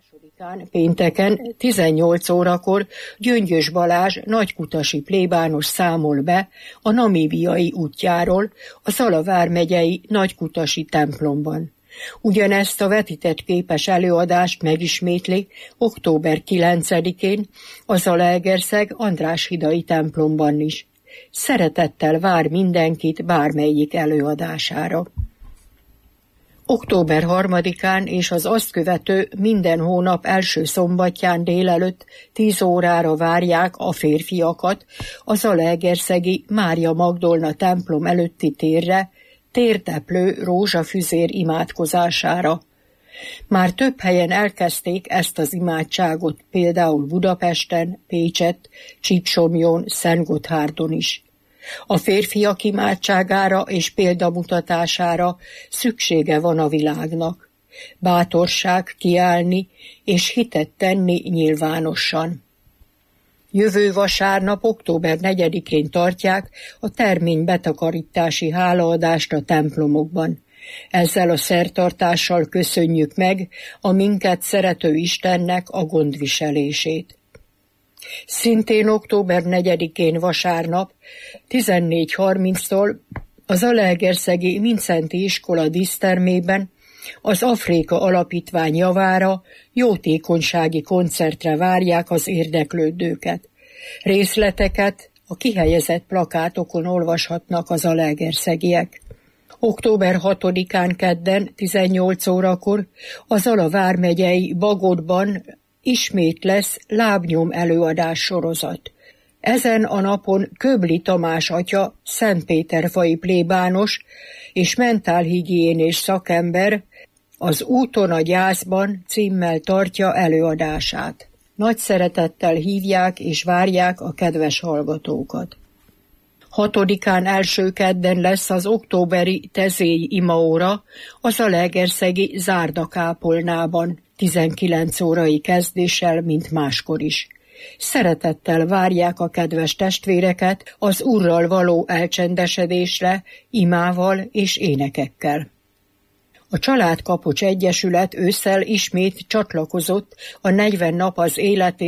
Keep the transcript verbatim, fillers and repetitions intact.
Másodikán pénteken tizennyolc órakor Gyöngyös Balázs nagykutasi plébános számol be a namíbiai útjáról a Zala vármegyei nagykutasi templomban. Ugyanezt a vetített képes előadást megismétli október kilencedikén a Zalaegerszeg Andráshidai templomban is. Szeretettel vár mindenkit bármelyik előadására. október harmadikán és az azt követő minden hónap első szombatján délelőtt tíz órára várják a férfiakat a zalaegerszegi Mária Magdolna templom előtti térre, térteplő rózsafüzér imádkozására. Már több helyen elkezdték ezt az imádságot, például Budapesten, Pécsett, Csíksomlyón, Szentgotthárdon is. A férfiak imádságára és példamutatására szüksége van a világnak. Bátorság kiállni és hitet tenni nyilvánosan. Jövő vasárnap, október negyedikén tartják a termény betakarítási hálaadást a templomokban. Ezzel a szertartással köszönjük meg a minket szerető Istennek a gondviselését. Szintén október negyedikén vasárnap tizennégy harminctól a Zalaegerszegi Mindszenty iskola dísztermében az Afrika Alapítvány javára jótékonysági koncertre várják az érdeklődőket. Részleteket a kihelyezett plakátokon olvashatnak az zalaegerszegiek. október hatodikán kedden tizennyolc órakor a Zala vármegyei Bagottban ismét lesz lábnyom előadás sorozat. Ezen a napon Köbli Tamás atya, szentpéterfai plébános és mentálhigiénés szakember az Úton a gyászban címmel tartja előadását. Nagy szeretettel hívják és várják a kedves hallgatókat. Hatodikán első kedden lesz az októberi tezély imaóra a zalaegerszegi Zárda-kápolnában, tizenkilenc órai kezdéssel, mint máskor is. Szeretettel várják a kedves testvéreket az Úrral való elcsendesedésre, imával és énekekkel. A Családkapocs Egyesület ősszel ismét csatlakozott a negyven nap az életét